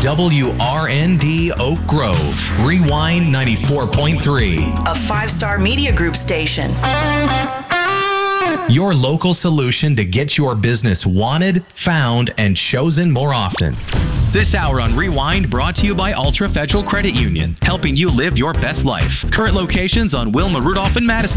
WRND Oak Grove. Rewind 94.3. A 5-star media group station. Your local solution to get your business wanted, found, and chosen more often. This hour on Rewind brought to you by Ultra Federal Credit Union, helping you live your best life. Current locations on Wilma Rudolph and Madison